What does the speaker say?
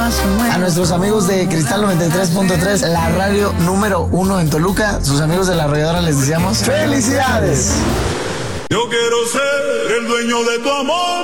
A nuestros amigos de Cristal 93.3, la radio número 1 en Toluca, sus amigos de La Arrolladora, les deseamos ¡felicidades! Yo quiero ser el dueño de tu amor.